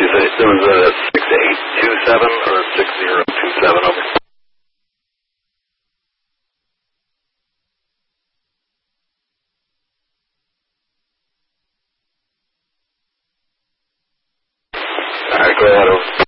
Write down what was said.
You say it was 6827 or 6027 over? Alright, go ahead over.